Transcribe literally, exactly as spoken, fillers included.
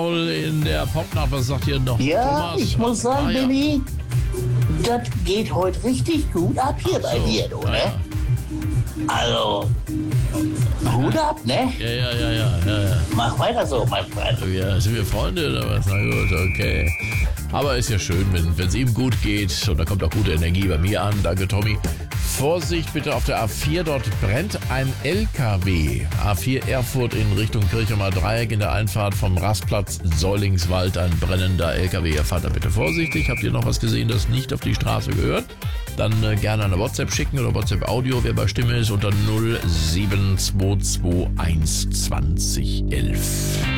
null in der Popnacht. Was sagt ihr noch, Ja, Thomas? ich muss sagen, Ah, ja. Billy, das geht heute richtig gut ab hier bei So, dir, du, ja, ne? ja. Also, Hut ab, ne? Ja, ja, ja, ja, ja, ja. Mach weiter so, mein Freund. Ja, sind wir Freunde oder was? Na gut, okay. Aber ist ja schön, wenn es ihm gut geht. Und da kommt auch gute Energie bei mir an. Danke, Tommy. Vorsicht bitte auf der A vier, dort brennt ein L K W. A vier Erfurt in Richtung Kirchheimer Dreieck in der Einfahrt vom Rastplatz Säulingswald. Ein brennender L K W. Ihr fahrt da bitte vorsichtig. Habt ihr noch was gesehen, das nicht auf die Straße gehört? Dann äh, gerne eine WhatsApp schicken oder WhatsApp-Audio, wer bei Stimme ist, unter null sieben zwei zwei eins zwanzig elf.